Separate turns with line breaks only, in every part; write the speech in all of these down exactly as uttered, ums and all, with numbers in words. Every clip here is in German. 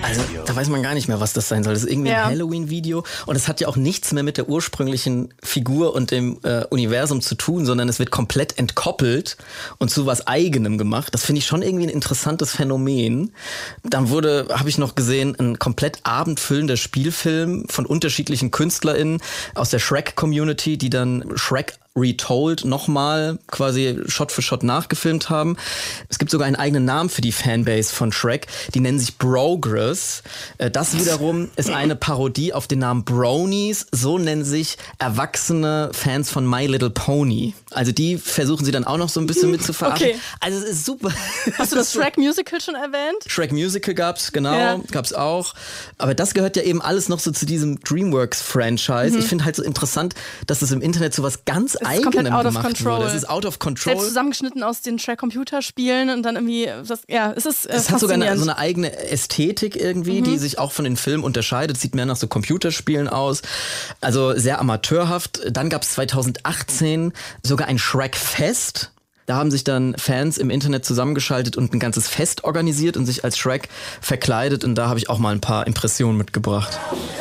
Also da weiß man gar nicht mehr, was das sein soll. Das ist irgendwie ja. ein Halloween-Video und es hat ja auch nichts mehr mit der ursprünglichen Figur und dem äh, Universum zu tun, sondern es wird komplett entkoppelt und zu was Eigenem gemacht. Das finde ich schon irgendwie ein interessantes Phänomen. Dann wurde, habe ich noch gesehen, ein komplett abendfüllender Spielfilm von unterschiedlichen KünstlerInnen aus der Shrek-Community, die dann Shrek Retold nochmal quasi Shot für Shot nachgefilmt haben. Es gibt sogar einen eigenen Namen für die Fanbase von Shrek. Die nennen sich Brogress. Das wiederum ist eine Parodie auf den Namen Bronies. So nennen sich erwachsene Fans von My Little Pony. Also die versuchen sie dann auch noch so ein bisschen mit zu verarschen. Okay. Also es ist super.
Hast du das Shrek Musical schon erwähnt?
Shrek Musical gab's, genau.
Ja.
Gab's auch. Aber das gehört ja eben alles noch so zu diesem DreamWorks-Franchise. Mhm. Ich finde halt so interessant, dass es im Internet so was ganz
es ist komplett out of control.
Das ist out of control.
Selbst zusammengeschnitten aus den Shrek-Computerspielen und dann irgendwie, das, ja, es ist äh,
Es hat sogar eine, so eine eigene Ästhetik irgendwie, mhm. die sich auch von den Filmen unterscheidet. Sieht mehr nach so Computerspielen aus. Also sehr amateurhaft. Dann gab es zweitausendachtzehn sogar ein Shrek-Fest. Da haben sich dann Fans im Internet zusammengeschaltet und ein ganzes Fest organisiert und sich als Shrek verkleidet. Und da habe ich auch mal ein paar Impressionen mitgebracht.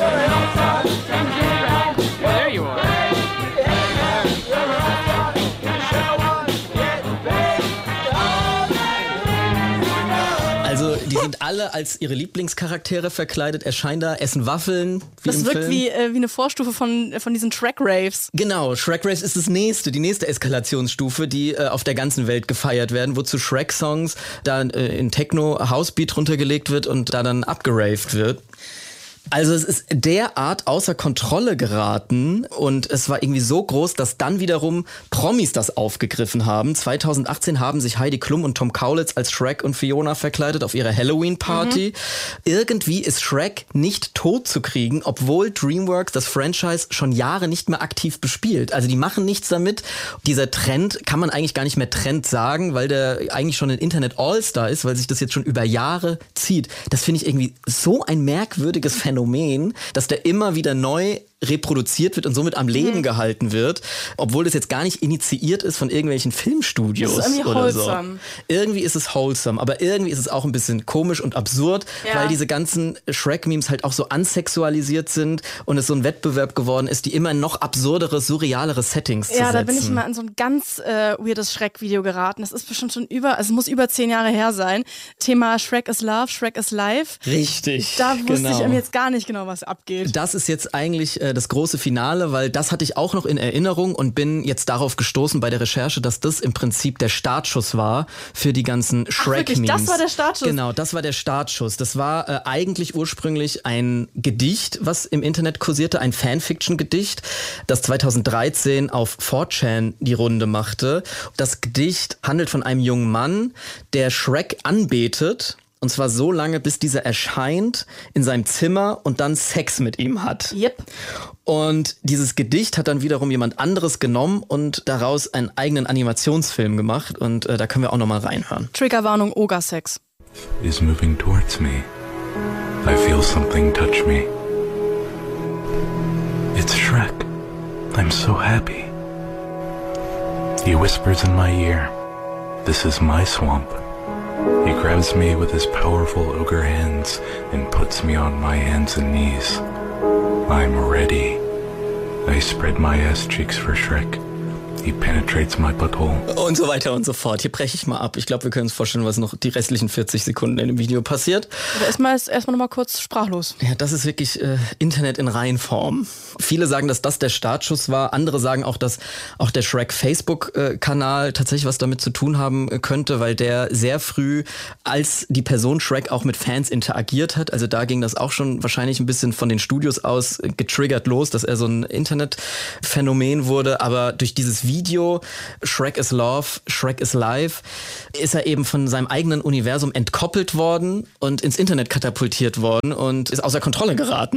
There you are.
Also die sind alle als ihre Lieblingscharaktere verkleidet, erscheinen da, essen Waffeln. Wie
das
im
wirkt
Film.
wie, äh, wie eine Vorstufe von, von diesen Shrek-Raves.
Genau, Shrek-Raves ist das nächste, die nächste Eskalationsstufe, die äh, auf der ganzen Welt gefeiert werden, wo zu Shrek-Songs dann äh, in Techno-Housebeat runtergelegt wird und da dann abgeraved wird. Also es ist derart außer Kontrolle geraten und es war irgendwie so groß, dass dann wiederum Promis das aufgegriffen haben. zweitausendachtzehn haben sich Heidi Klum und Tom Kaulitz als Shrek und Fiona verkleidet auf ihrer Halloween-Party. Mhm. Irgendwie ist Shrek nicht tot zu kriegen, obwohl DreamWorks das Franchise schon Jahre nicht mehr aktiv bespielt. Also die machen nichts damit. Dieser Trend kann man eigentlich gar nicht mehr Trend sagen, weil der eigentlich schon ein Internet-All-Star ist, weil sich das jetzt schon über Jahre zieht. Das finde ich irgendwie so ein merkwürdiges Phänomen. Phänomen, dass der immer wieder neu reproduziert wird und somit am Leben mhm. gehalten wird, obwohl das jetzt gar nicht initiiert ist von irgendwelchen Filmstudios
das ist irgendwie
oder
wholesome.
so. Irgendwie ist es wholesome, aber irgendwie ist es auch ein bisschen komisch und absurd,
ja.
weil diese ganzen Shrek-Memes halt auch so ansexualisiert sind und es so ein Wettbewerb geworden ist, die immer in noch absurdere, surrealere Settings
ja,
zu setzen.
Ja, da bin ich mal in so ein ganz äh, weirdes Shrek-Video geraten. Das ist bestimmt schon über, also es muss über zehn Jahre her sein. Thema Shrek is Love, Shrek is Life.
Richtig,
Da wusste
genau.
ich jetzt gar nicht genau, was abgeht.
Das ist jetzt eigentlich äh, das große Finale, weil das hatte ich auch noch in Erinnerung und bin jetzt darauf gestoßen bei der Recherche, dass das im Prinzip der Startschuss war für die ganzen Shrek-Memes.
Das war der Startschuss?
Genau, das war der Startschuss. Das war äh, eigentlich ursprünglich ein Gedicht, was im Internet kursierte, ein Fanfiction-Gedicht, das zweitausenddreizehn auf four chan die Runde machte. Das Gedicht handelt von einem jungen Mann, der Shrek anbetet. Und zwar so lange, bis dieser erscheint in seinem Zimmer und dann Sex mit ihm hat.
Yep.
Und dieses Gedicht hat dann wiederum jemand anderes genommen und daraus einen eigenen Animationsfilm gemacht. Und äh, da können wir auch nochmal reinhören.
Triggerwarnung, Ogersex.
Is moving towards me. I feel something touch me. It's Shrek. I'm so happy. He whispers in my ear. This is my swamp. He grabs me with his powerful ogre hands and puts me on my hands and knees. I'm ready. I spread my ass cheeks for Shrek. He penetrates my butthole.
Und so weiter und so fort. Hier breche ich mal ab. Ich glaube, wir können uns vorstellen, was noch die restlichen vierzig Sekunden in dem Video passiert.
Aber erstmal ist erstmal noch mal kurz sprachlos.
Ja, das ist wirklich äh, Internet in Reihenform. Viele sagen, dass das der Startschuss war. Andere sagen auch, dass auch der Shrek-Facebook-Kanal tatsächlich was damit zu tun haben könnte, weil der sehr früh als die Person Shrek auch mit Fans interagiert hat. Also da ging das auch schon wahrscheinlich ein bisschen von den Studios aus getriggert los, dass er so ein Internetphänomen wurde. Aber durch dieses Video, Shrek is Love, Shrek is Life, ist er eben von seinem eigenen Universum entkoppelt worden und ins Internet katapultiert worden und ist außer Kontrolle geraten.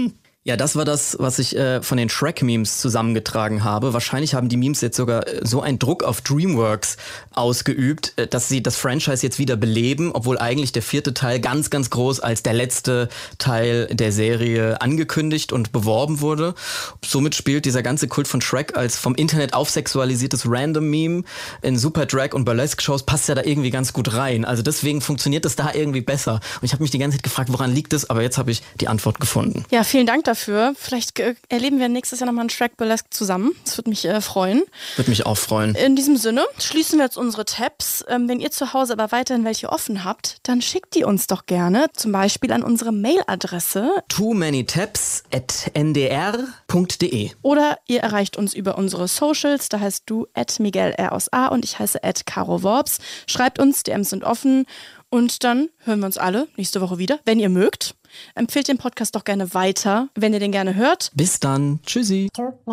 Ja, das war das, was ich äh, von den Shrek-Memes zusammengetragen habe. Wahrscheinlich haben die Memes jetzt sogar äh, so einen Druck auf DreamWorks ausgeübt, äh, dass sie das Franchise jetzt wieder beleben, obwohl eigentlich der vierte Teil ganz, ganz groß als der letzte Teil der Serie angekündigt und beworben wurde. Somit spielt dieser ganze Kult von Shrek als vom Internet aufsexualisiertes Random-Meme in Super Drag- und Burlesque-Shows passt ja da irgendwie ganz gut rein. Also deswegen funktioniert das da irgendwie besser. Und ich habe mich die ganze Zeit gefragt, woran liegt es? Aber jetzt habe ich die Antwort gefunden.
Ja, vielen Dank dafür. Dafür. Vielleicht äh, erleben wir nächstes Jahr nochmal einen Shrek Burlesque zusammen. Das würde mich äh, freuen.
Würde mich auch freuen.
In diesem Sinne schließen wir jetzt unsere Tabs. Ähm, wenn ihr zu Hause aber weiterhin welche offen habt, dann schickt die uns doch gerne. Zum Beispiel an unsere Mailadresse
too many tabs at n d r punkt d e.
Oder ihr erreicht uns über unsere Socials. Da heißt du at Miguel R aus A und ich heiße at Caro Worps. Schreibt uns, D Ms sind offen. Und dann hören wir uns alle nächste Woche wieder, wenn ihr mögt. Empfehlt den Podcast doch gerne weiter, wenn ihr den gerne hört.
Bis dann. Tschüssi.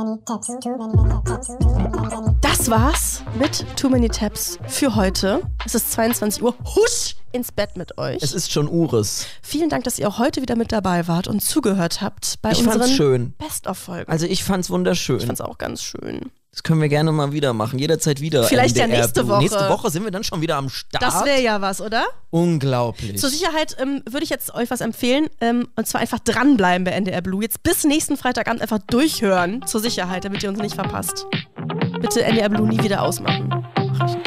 Das war's mit Too Many Tabs für heute. Es ist zweiundzwanzig Uhr. Husch ins Bett mit euch.
Es ist schon Ures.
Vielen Dank, dass ihr auch heute wieder mit dabei wart und zugehört habt bei
ich
unseren
fand's schön.
Best-of-Folgen.
Also ich fand's wunderschön.
Ich fand's auch ganz schön.
Das können wir gerne mal wieder machen, jederzeit wieder.
Vielleicht
M D R
ja nächste
Blue.
Woche.
Nächste Woche sind wir dann schon wieder am Start.
Das wäre ja was, oder?
Unglaublich.
Zur Sicherheit ähm, würde ich jetzt euch was empfehlen, ähm, und zwar einfach dranbleiben bei N D R Blue. Jetzt bis nächsten Freitagabend einfach durchhören, zur Sicherheit, damit ihr uns nicht verpasst. Bitte N D R Blue nie wieder ausmachen. Mach ich nicht.